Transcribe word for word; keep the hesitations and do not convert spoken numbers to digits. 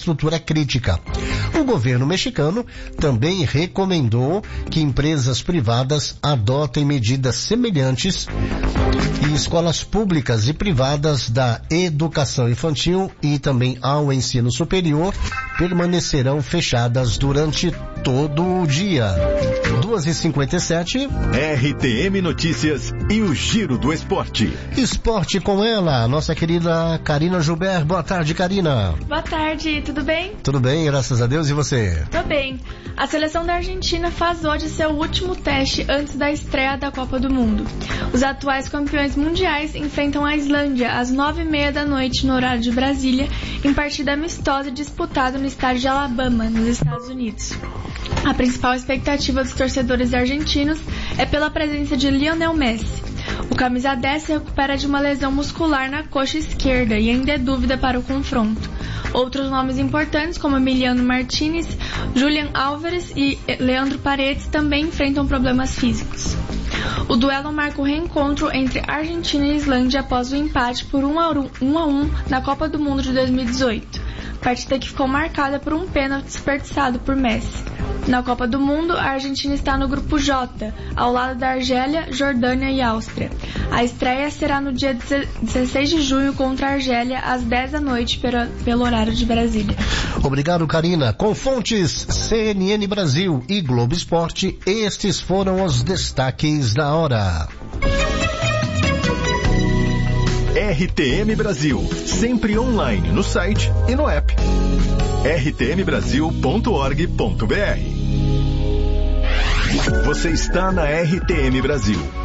infraestrutura crítica. O governo mexicano também recomendou que empresas privadas adotem medidas semelhantes e escolas públicas e privadas da educação infantil e também ao ensino superior permanecerão fechadas durante todo o dia. duas e cinquenta e sete. R T M Notícias e o Giro do Esporte. Esporte com ela, nossa querida Karina Gilbert. Boa tarde, Karina. Boa tarde, tudo bem? Tudo bem, graças a Deus. E você? Tô bem. A seleção da Argentina faz hoje seu último teste antes da estreia da Copa do Mundo. Os atuais campeões mundiais enfrentam a Islândia às nove e meia da noite no horário de Brasília, em partida amistosa disputada no estádio de Alabama, nos Estados Unidos. A principal expectativa dos torcedores argentinos é pela presença de Lionel Messi. O camisa dez se recupera de uma lesão muscular na coxa esquerda e ainda é dúvida para o confronto. Outros nomes importantes, como Emiliano Martínez, Julián Álvares e Leandro Paredes, também enfrentam problemas físicos. O duelo marca o reencontro entre Argentina e Islândia após o empate por um a um na Copa do Mundo de dois mil e dezoito. Partida que ficou marcada por um pênalti desperdiçado por Messi. Na Copa do Mundo, a Argentina está no grupo J, ao lado da Argélia, Jordânia e Áustria. A estreia será no dia dezesseis de junho contra a Argélia, às dez da noite, pelo horário de Brasília. Obrigado, Karina. Com fontes C N N Brasil e Globo Esporte, estes foram os destaques da hora. R T M Brasil, sempre online no site e no app. r t m brasil ponto org ponto b r. Você está na R T M Brasil.